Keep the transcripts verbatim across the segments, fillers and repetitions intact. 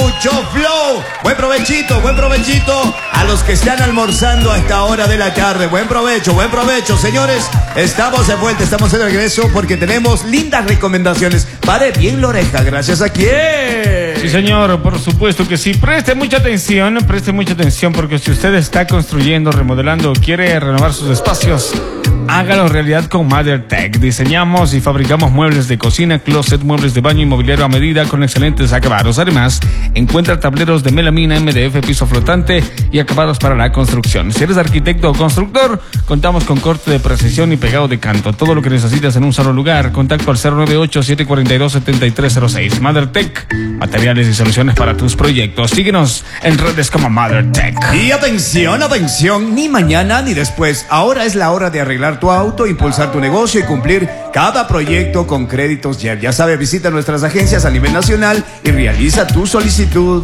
mucho flow. Buen provechito, buen provechito a los que están almorzando a esta hora de la tarde. Buen provecho, buen provecho, señores. Estamos de vuelta, estamos de regreso porque tenemos lindas recomendaciones. Pare bien la oreja, gracias a quién. Sí, señor, por supuesto que sí. Preste mucha atención, preste mucha atención porque si usted está construyendo, remodelando o quiere renovar sus espacios, hágalo realidad con MotherTech. Diseñamos y fabricamos muebles de cocina, closet, muebles de baño y mobiliario a medida con excelentes acabados. Además, encuentra tableros de melamina, M D F, piso flotante y acabados para la construcción. Si eres arquitecto o constructor, contamos con corte de precisión y pegado de canto. Todo lo que necesitas en un solo lugar. Contacto al cero nueve ocho, siete cuatro dos, siete tres cero seis. MotherTech, materiales y soluciones para tus proyectos. Síguenos en redes como MotherTech. Y atención, atención, ni mañana ni después. Ahora es la hora de arreglar tu auto, impulsar tu negocio y cumplir cada proyecto con créditos Jeff. Ya sabe, visita nuestras agencias a nivel nacional y realiza tu solicitud.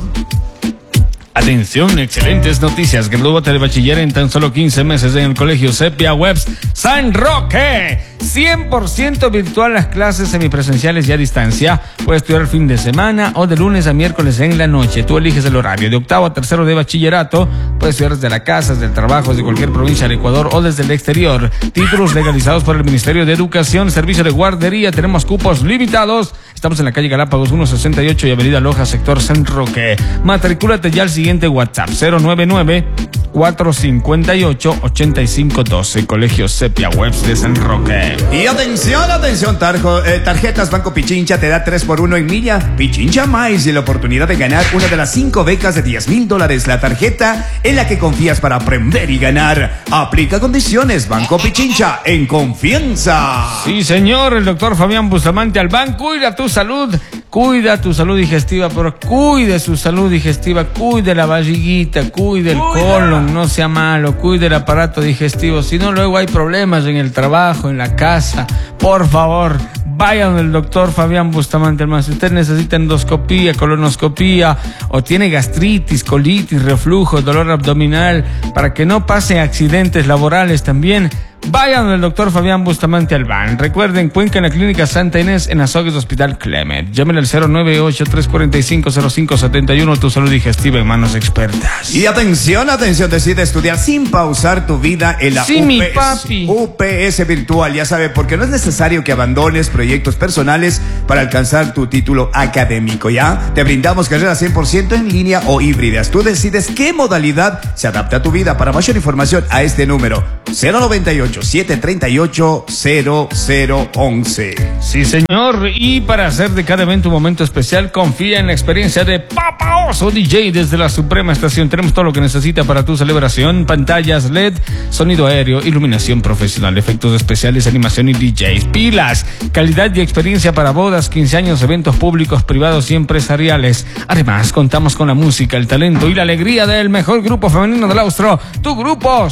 Atención, excelentes noticias. Gradúate de bachiller en tan solo quince meses en el Colegio Sepia Webs San Roque. cien por ciento virtual las clases semipresenciales y a distancia. Puedes estudiar el fin de semana o de lunes a miércoles en la noche. Tú eliges el horario. De octavo a tercero de bachillerato. Puedes estudiar desde la casa, desde el trabajo, desde cualquier provincia del Ecuador o desde el exterior. Títulos legalizados por el Ministerio de Educación. Servicio de guardería. Tenemos cupos limitados. Estamos en la calle Galápagos ciento sesenta y ocho y Avenida Loja, sector San Roque. Matricúlate ya al siguiente WhatsApp: cero nueve nueve, cuatro cinco ocho, ocho cinco uno dos. Colegio Sepia Webs de San Roque. Y atención, atención, tarjo, eh, tarjetas Banco Pichincha te da tres por uno en Milla Pichincha Mais y la oportunidad de ganar una de las cinco becas de diez mil dólares. La tarjeta en la que confías para aprender y ganar. Aplica condiciones. Banco Pichincha, en confianza. Sí, señor, el doctor Fabián Bustamante Albán. Cuida tu salud, cuida tu salud digestiva, pero cuide su salud digestiva, cuide la barriguita, cuide el colon, no sea malo, cuide el aparato digestivo, si no luego hay problemas en el trabajo, en la casa. Por favor, vaya donde el doctor Fabián Bustamante Albán. Si usted necesita endoscopía, colonoscopía o tiene gastritis, colitis, reflujo, dolor abdominal, para que no pase accidentes laborales también, vayan donde el doctor Fabián Bustamante Albán. Recuerden, Cuenca en la Clínica Santa Inés, en Azogues Hospital Clement. Llámenle al cero nueve ocho, tres cuatro cinco, cero cinco siete uno. Tu salud digestiva en manos expertas. Y atención, atención, decide estudiar sin pausar tu vida en la sí, U P S. Mi papi. U P S Virtual, ya sabe, porque no es necesario que abandones proyectos personales para alcanzar tu título académico, ¿ya? Te brindamos carreras cien por ciento en línea o híbridas. Tú decides qué modalidad se adapta a tu vida. Para mayor información, a este número: cero noventa y ocho, siete treinta y ocho, cero cero once. Sí, señor. Y para hacer de cada evento un momento especial, confía en la experiencia de Papa Oso D J desde la Suprema Estación. Tenemos todo lo que necesita para tu celebración: pantallas L E D, sonido aéreo, iluminación profesional, efectos especiales, animación y D Js. Pilas, calidad y experiencia para bodas, quince años, eventos públicos, privados y empresariales. Además, contamos con la música, el talento y la alegría del mejor grupo femenino del Austro, Tu Grupo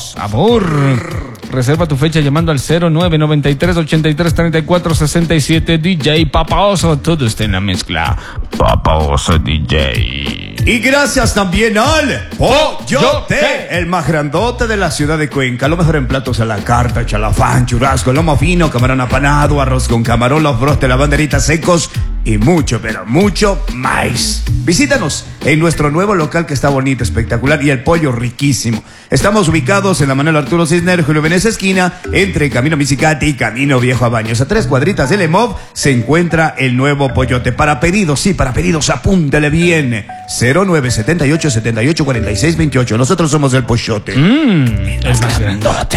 Sabor. Reserva tu fecha llamando al cero nueve noventa y tres, ochenta y tres, treinta y cuatro, sesenta y siete. D J Papa Oso, todo está en la mezcla. Papa Oso D J. Y gracias también al Pollote, el más grandote de la ciudad de Cuenca. Lo mejor en platos a la carta: chalafán, churrasco, lomo fino, camarón apanado, arroz con camarón, los bros de la banderita secos y mucho, pero mucho más. Visítanos en nuestro nuevo local que está bonito, espectacular, y el pollo riquísimo. Estamos ubicados en la Manuel Arturo Cisneros, Julio Venecia esquina, entre Camino Misicati y Camino Viejo a Baños. A tres cuadritas del EMOV se encuentra el nuevo Pollote. Para pedidos, sí, para pedidos, apúntele bien: cero nueve setenta y ocho, setenta y ocho, cuarenta y seis veintiocho. Nosotros somos el Pollote. Mmm, es más grandote.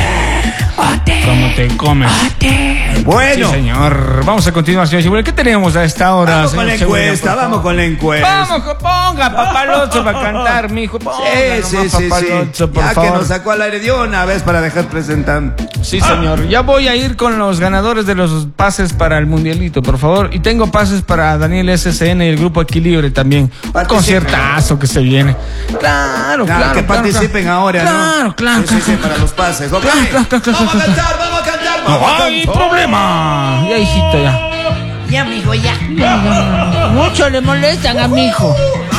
¿Cómo te comes? Bueno, sí, señor. Vamos a continuar, señor Chihuahua. ¿Qué tenemos a esta hora? Vamos con la encuesta, vamos con la encuesta. Vamos, ponga Papalocho para cantar, mijo. Sí, sí, sí, sí. Ya que nos sacó al aire de una vez para dejar presentando. Sí, señor. Ya voy a ir con los ganadores de los pases para el Mundialito, por favor. Y tengo pases para Daniel S C N y el Grupo Equilibrio también. Un conciertazo que se viene. Claro, claro. claro que claro, participen claro. ahora, ¿no? Claro, claro. Sí, sí, sí, para los pases. Okay. Claro, claro, claro, vamos a cantar, vamos a cantar. Vamos no a hay cantar. problema. Ya, hijito, ya. Ya, mijo, ya. Mucho le molestan a mi hijo.